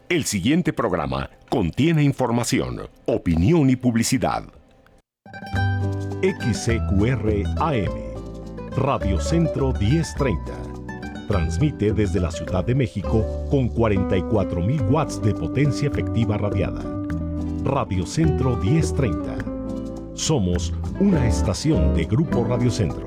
El siguiente programa contiene información, opinión y publicidad. XCQR AM, Radio Centro 1030. Transmite desde la Ciudad de México con 44,000 watts de potencia efectiva radiada. Radio Centro 1030. Somos una estación de Grupo Radio Centro.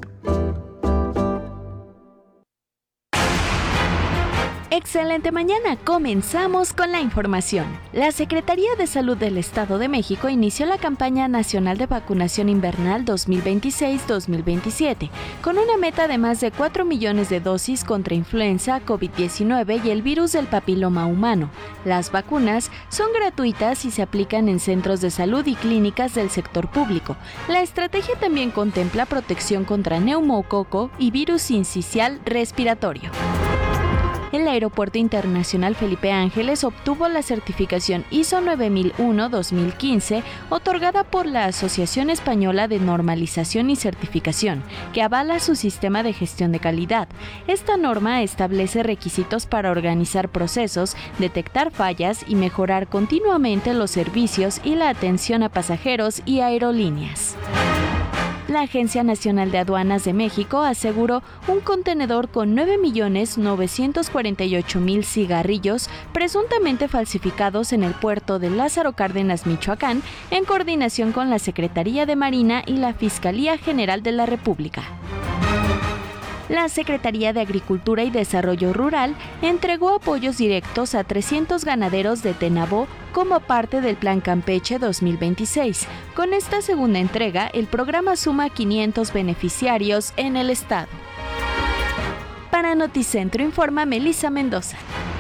Excelente mañana, comenzamos con la información. La Secretaría de Salud del Estado de México inició la campaña nacional de vacunación invernal 2026-2027, con una meta de más de 4 millones de dosis contra influenza, COVID-19 y el virus del papiloma humano. Las vacunas son gratuitas y se aplican en centros de salud y clínicas del sector público. La estrategia también contempla protección contra neumococo y virus sincicial respiratorio. El Aeropuerto Internacional Felipe Ángeles obtuvo la certificación ISO 9001-2015 otorgada por la Asociación Española de Normalización y Certificación, que avala su sistema de gestión de calidad. Esta norma establece requisitos para organizar procesos, detectar fallas y mejorar continuamente los servicios y la atención a pasajeros y aerolíneas. La Agencia Nacional de Aduanas de México aseguró un contenedor con 9,948,000 cigarrillos presuntamente falsificados en el puerto de Lázaro Cárdenas, Michoacán, en coordinación con la Secretaría de Marina y la Fiscalía General de la República. La Secretaría de Agricultura y Desarrollo Rural entregó apoyos directos a 300 ganaderos de Tenabo como parte del Plan Campeche 2026. Con esta segunda entrega, el programa suma 500 beneficiarios en el estado. Para Noticentro informa Melissa Mendoza.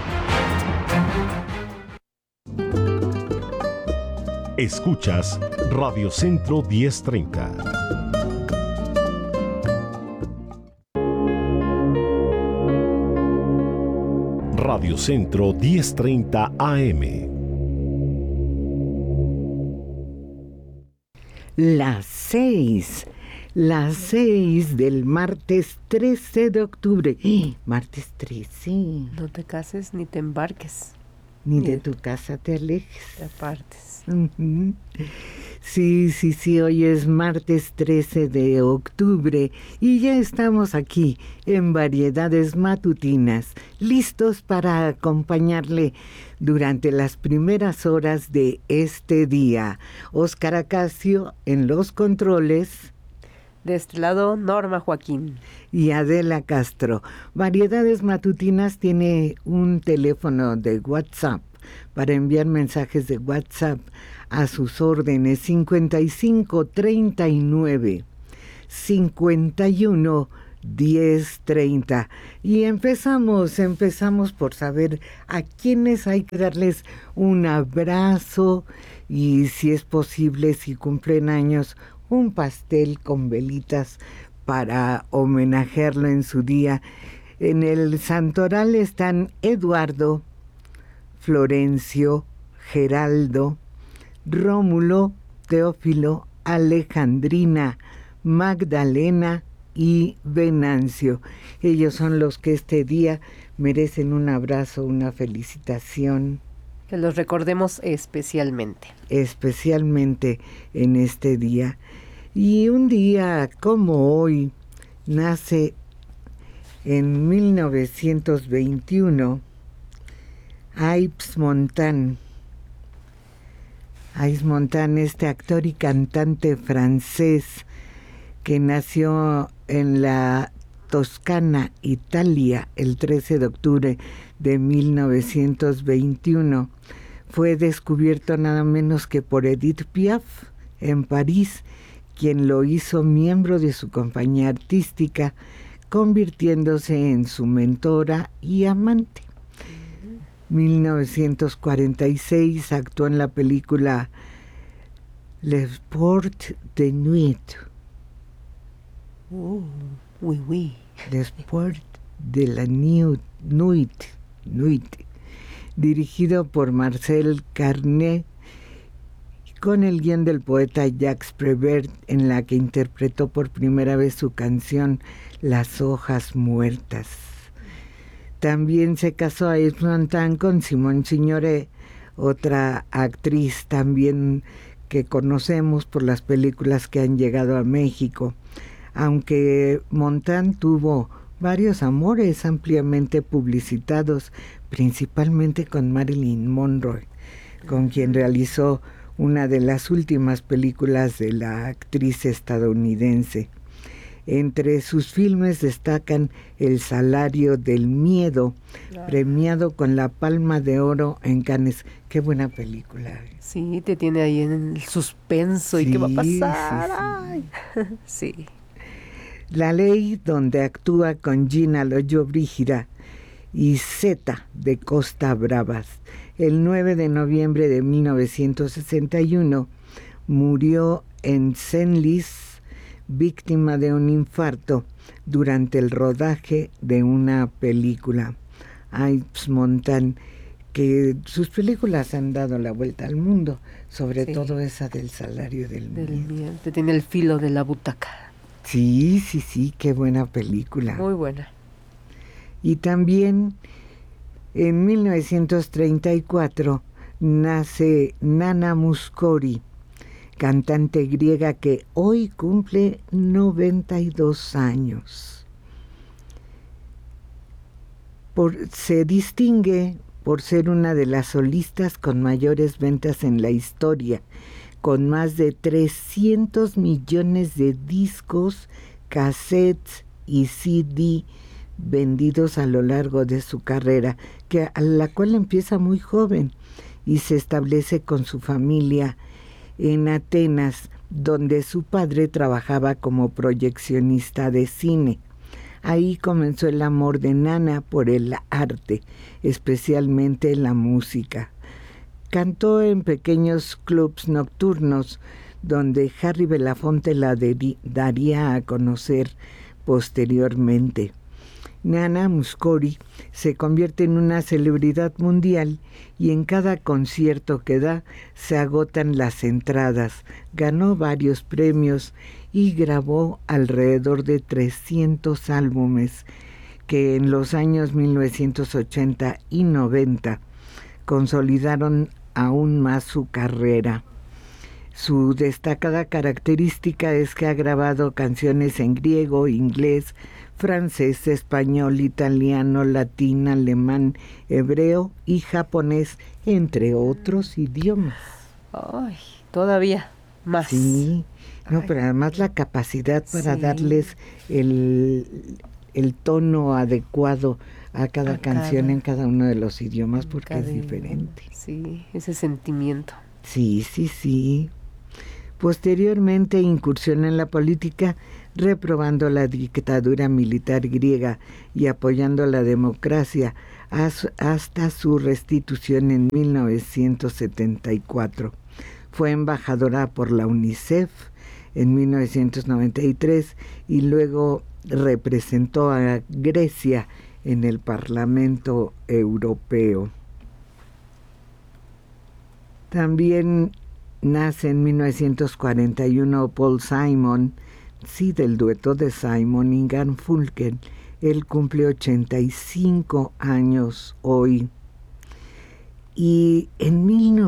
Escuchas Radio Centro 1030. Radio Centro 1030 AM. Las 6 del martes 13 de octubre. Martes 13. No te cases ni te embarques. Ni de tu casa te alejes. Te apartes. Uh-huh. Sí, hoy es martes 13 de octubre y ya estamos aquí en Variedades Matutinas, listos para acompañarle durante las primeras horas de este día. Óscar Acacio en los controles. De este lado, Norma Joaquín. Y Adela Castro. Variedades Matutinas tiene un teléfono de WhatsApp para enviar mensajes de WhatsApp a sus órdenes: 5539 51 1030. Y empezamos por saber a quiénes hay que darles un abrazo y, si es posible, si cumplen años, un pastel con velitas para homenajearlo en su día. En el santoral están Eduardo, Florencio, Geraldo, Rómulo, Teófilo, Alejandrina, Magdalena y Venancio. Ellos son los que este día merecen un abrazo, una felicitación. Que los recordemos especialmente. Especialmente en este día. Y un día como hoy nace en 1921 Yves Montand. Yves Montand, este actor y cantante francés que nació en la Toscana, Italia, el 13 de octubre de 1921, fue descubierto nada menos que por Edith Piaf en París, quien lo hizo miembro de su compañía artística, convirtiéndose en su mentora y amante. 1946 actuó en la película Le Sport de Nuit. Oui, oui. Le Sport de la Nuit, dirigido por Marcel Carné, con el guión del poeta Jacques Prévert, en la que interpretó por primera vez su canción Las hojas muertas. También se casó a Yves Montand con Simone Signoret, otra actriz también que conocemos por las películas que han llegado a México. Aunque Montand tuvo varios amores ampliamente publicitados, principalmente con Marilyn Monroe, con quien realizó una de las últimas películas de la actriz estadounidense. Entre sus filmes destacan El salario del miedo, premiado con la Palma de Oro en Cannes. Qué buena película. Sí, te tiene ahí en el suspenso. Sí, ¿y qué va a pasar? sí, Ay. Sí. La ley, donde actúa con Gina Lollobrigida y Zeta de Costa Bravas. El 9 de noviembre de 1961 murió en Senlis, víctima de un infarto durante el rodaje de una película. Yves Montand, que sus películas han dado la vuelta al mundo, sobre todo esa del salario del miedo. Te tiene el filo de la butaca. Sí, qué buena película. Muy buena. Y también en 1934 nace Nana Mouskouri, cantante griega que hoy cumple 92 años. Se distingue por ser una de las solistas con mayores ventas en la historia, con más de 300 millones de discos, cassettes y CD vendidos a lo largo de su carrera, a la cual empieza muy joven y se establece con su familia en Atenas, donde su padre trabajaba como proyeccionista de cine. Ahí comenzó el amor de Nana por el arte, especialmente la música. Cantó en pequeños clubs nocturnos, donde Harry Belafonte la daría a conocer posteriormente. Nana Mouskouri se convierte en una celebridad mundial y en cada concierto que da se agotan las entradas. Ganó varios premios y grabó alrededor de 300 álbumes que en los años 1980 y 90 consolidaron aún más su carrera. Su destacada característica es que ha grabado canciones en griego, inglés, francés, español, italiano, latín, alemán, hebreo y japonés, entre otros idiomas. Ay, todavía más. Sí, pero además la capacidad para darles el tono adecuado a cada canción en cada uno de los idiomas, porque es diferente. Sí, ese sentimiento. Sí. Posteriormente incursiona en la política, reprobando la dictadura militar griega y apoyando la democracia hasta su restitución en 1974. Fue embajadora por la UNICEF en 1993 y luego representó a Grecia en el Parlamento Europeo. También nace en 1941 Paul Simon, del dueto de Simon y Garfunkel. Él cumple 85 años hoy. Y en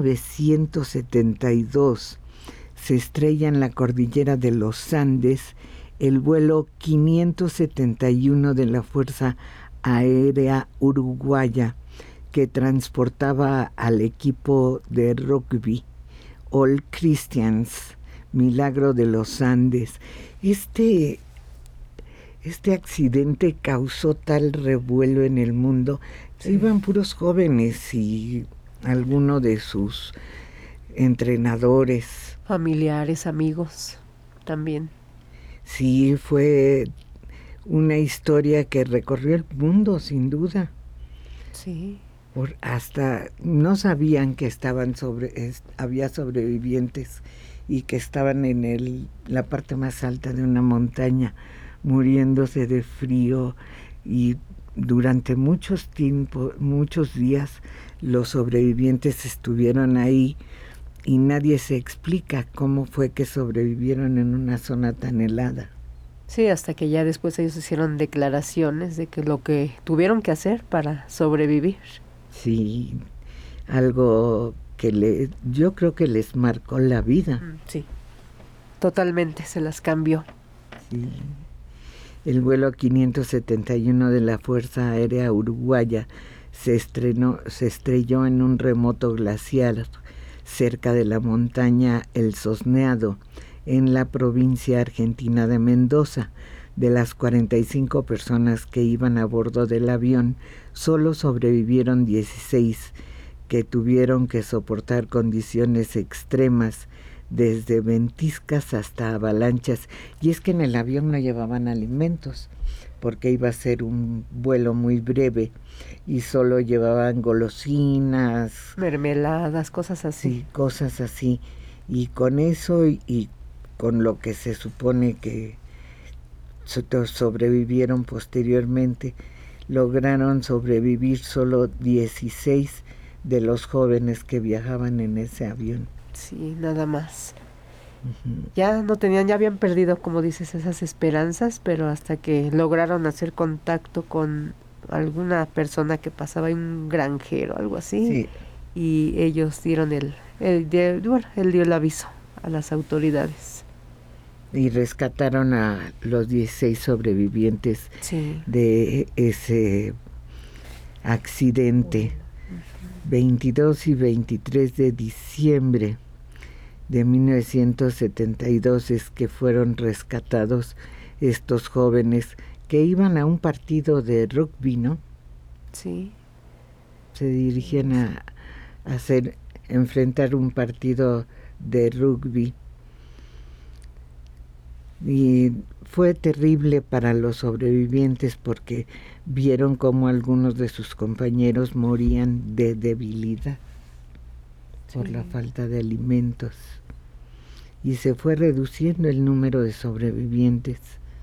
1972 se estrella en la cordillera de los Andes el vuelo 571 de la Fuerza Aérea Uruguaya, que transportaba al equipo de rugby All Christians, Milagro de los Andes. Este accidente causó tal revuelo en el mundo. Iban puros jóvenes y alguno de sus entrenadores. Familiares, amigos, también. Sí, fue una historia que recorrió el mundo, sin duda. Sí. Hasta no sabían que había sobrevivientes y que estaban en la parte más alta de una montaña, muriéndose de frío, y durante muchos días los sobrevivientes estuvieron ahí y nadie se explica cómo fue que sobrevivieron en una zona tan helada. Sí, hasta que ya después ellos hicieron declaraciones de que lo que tuvieron que hacer para sobrevivir. Sí, algo que yo creo que les marcó la vida. Sí, totalmente se las cambió. Sí. El vuelo 571 de la Fuerza Aérea Uruguaya se estrelló en un remoto glaciar cerca de la montaña El Sosneado, en la provincia argentina de Mendoza. De las 45 personas que iban a bordo del avión, solo sobrevivieron 16, que tuvieron que soportar condiciones extremas, desde ventiscas hasta avalanchas. Y es que en el avión no llevaban alimentos, porque iba a ser un vuelo muy breve, y solo llevaban golosinas, mermeladas, cosas así. Sí, cosas así. Y con eso y con lo que se supone que sobrevivieron posteriormente, lograron sobrevivir solo 16 de los jóvenes que viajaban en ese avión. Sí, nada más. Ya habían perdido, como dices, esas esperanzas, pero hasta que lograron hacer contacto con alguna persona que pasaba en un granjero, algo así, Sí. Y ellos dieron él dio el aviso a las autoridades. Y rescataron a los 16 sobrevivientes de ese accidente. 22 y 23 de diciembre de 1972 es que fueron rescatados estos jóvenes que iban a un partido de rugby, ¿no? Sí. Se dirigían a enfrentar un partido de rugby. Y fue terrible para los sobrevivientes porque vieron cómo algunos de sus compañeros morían de debilidad por la falta de alimentos. Y se fue reduciendo el número de sobrevivientes,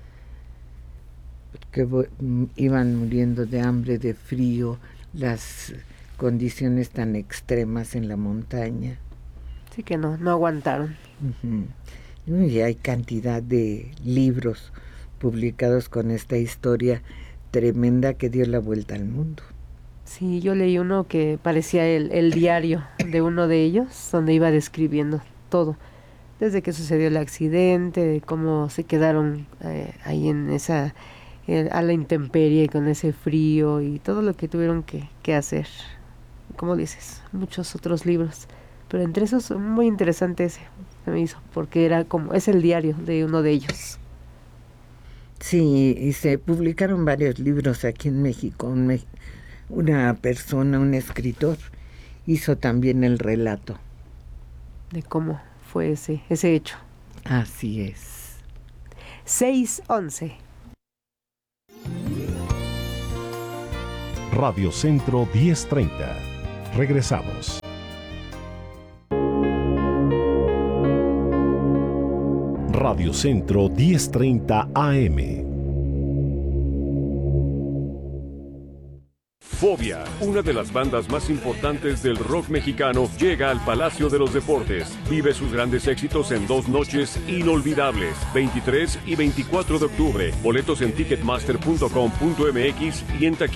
porque iban muriendo de hambre, de frío, las condiciones tan extremas en la montaña. Sí, que no aguantaron. Y hay cantidad de libros publicados con esta historia tremenda que dio la vuelta al mundo. Sí, yo leí uno que parecía el diario de uno de ellos, donde iba describiendo todo, desde que sucedió el accidente, de cómo se quedaron ahí en esa a la intemperie con ese frío y todo lo que tuvieron que hacer. Como dices, muchos otros libros, pero entre esos muy interesante ese se me hizo, porque es el diario de uno de ellos. Sí, y se publicaron varios libros aquí en México. Una persona, un escritor, hizo también el relato de cómo fue ese hecho. Así es. 6:11. Radio Centro 1030. Regresamos. Radio Centro 1030 AM. Fobia, una de las bandas más importantes del rock mexicano, llega al Palacio de los Deportes. Vive sus grandes éxitos en 2 noches inolvidables, 23 y 24 de octubre. Boletos en ticketmaster.com.mx y en taquilla.